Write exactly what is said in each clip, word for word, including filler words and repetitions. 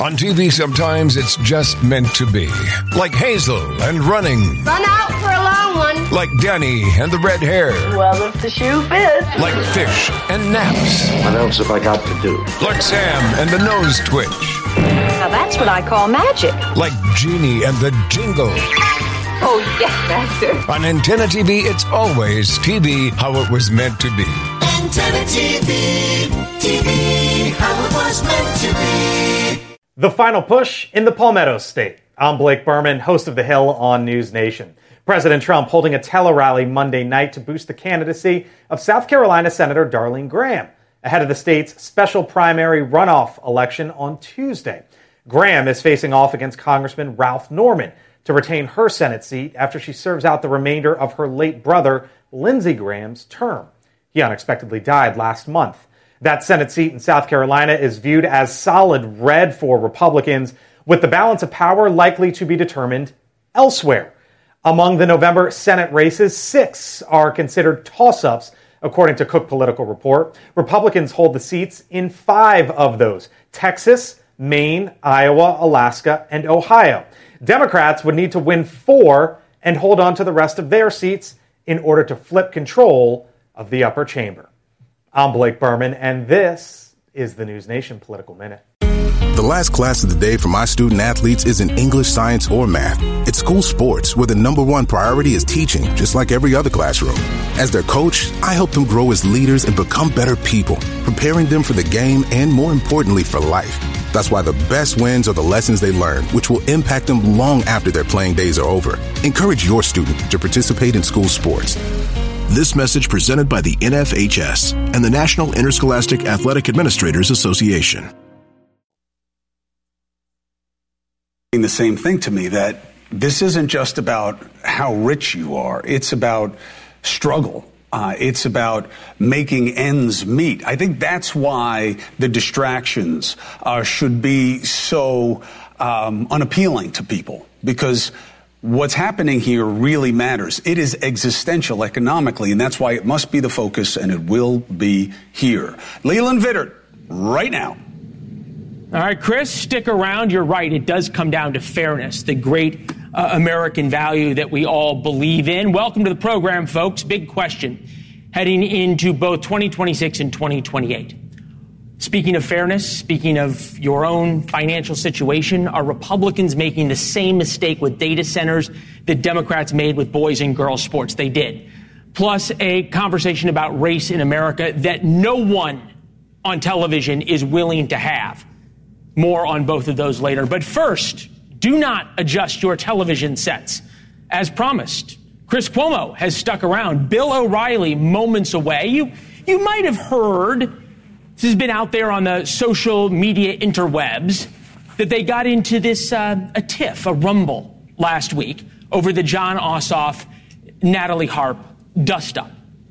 On T V, sometimes it's just meant to be. Like Hazel and running. Run out for a long one. Like Danny and the red hair. Well, if the shoe fits. Like Fish and Naps. What else have I got to do? Like Sam and the nose twitch. Now that's what I call magic. Like Genie and the jingle. Oh, yes, Master. On Antenna T V, it's always T V how it was meant to be. Antenna T V, T V how it was meant to be. The final push in the Palmetto State. I'm Blake Berman, host of The Hill on News Nation. President Trump holding a tele-rally Monday night to boost the candidacy of South Carolina Senator Darlene Graham ahead of the state's special primary runoff election on Tuesday. Graham is facing off against Congressman Ralph Norman to retain her Senate seat after she serves out the remainder of her late brother, Lindsey Graham's term. He unexpectedly died last month. That Senate seat in South Carolina is viewed as solid red for Republicans, with the balance of power likely to be determined elsewhere. Among the November Senate races, six are considered toss-ups, according to Cook Political Report. Republicans hold the seats in five of those: Texas, Maine, Iowa, Alaska, and Ohio. Democrats would need to win four and hold on to the rest of their seats in order to flip control of the upper chamber. I'm Blake Berman, and this is the News Nation Political Minute. The last class of the day for my student athletes isn't English, science, or math. It's school sports, where the number one priority is teaching, just like every other classroom. As their coach, I help them grow as leaders and become better people, preparing them for the game and, more importantly, for life. That's why the best wins are the lessons they learn, which will impact them long after their playing days are over. Encourage your student to participate in school sports. This message presented by the N F H S and the National Interscholastic Athletic Administrators Association. The same thing to me, that this isn't just about how rich you are. It's about struggle. Uh, it's about making ends meet. I think that's why the distractions uh, should be so um, unappealing to people, because what's happening here really matters. It is existential economically, and that's why it must be the focus, and it will be here. Leland Vittert, right now. All right, Chris, stick around. You're right. It does come down to fairness, the great uh, American value that we all believe in. Welcome to the program, folks. Big question heading into both twenty twenty-six and twenty twenty-eight. Speaking of fairness, speaking of your own financial situation, are Republicans making the same mistake with data centers that Democrats made with boys and girls sports? They did. Plus, a conversation about race in America that no one on television is willing to have. More on both of those later. But first, do not adjust your television sets. As promised, Chris Cuomo has stuck around. Bill O'Reilly moments away. You, you might have heard, this has been out there on the social media interwebs, that they got into this, uh, a tiff, a rumble last week over the Jon Ossoff, Natalie Harp dust-up.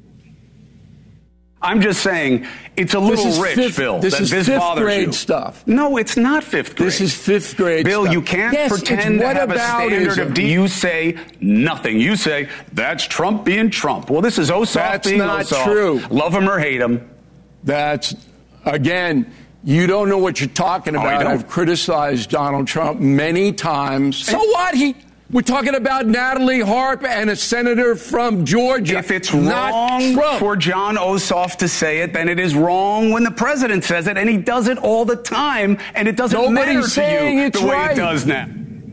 I'm just saying it's a little rich, fifth, Bill. This that is this fifth bothers grade you. stuff. No, it's not fifth grade. This is fifth grade Bill, stuff. you can't yes, pretend to have a standard of... D- you say nothing. You say, that's Trump being Trump. Well, this is Ossoff that's being not Ossoff. true. Love him or hate him. That's, again, you don't know what you're talking about. Oh, I've criticized Donald Trump many times. So what? He... We're talking about Natalie Harp and a senator from Georgia. If it's wrong for Jon Ossoff to say it, then it is wrong when the president says it, and he does it all the time, and it doesn't Nobody's matter to saying you it's the way right. it does now.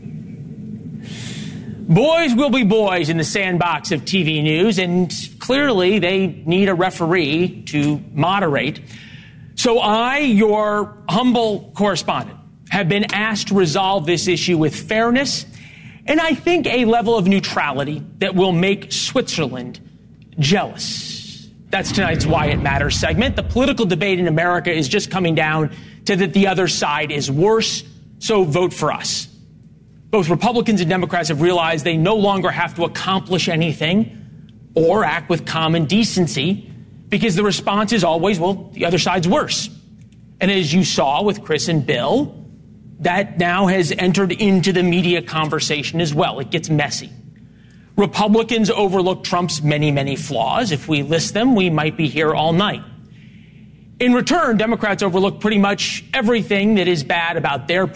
Boys will be boys in the sandbox of T V news, and clearly they need a referee to moderate. So I, your humble correspondent, have been asked to resolve this issue with fairness and I think a level of neutrality that will make Switzerland jealous. That's tonight's Why It Matters segment. The political debate in America is just coming down to that the other side is worse, so vote for us. Both Republicans and Democrats have realized they no longer have to accomplish anything or act with common decency because the response is always, well, the other side's worse. And as you saw with Chris and Bill, that now has entered into the media conversation as well. It gets messy. Republicans overlook Trump's many, many flaws. If we list them, we might be here all night. In return, Democrats overlook pretty much everything that is bad about their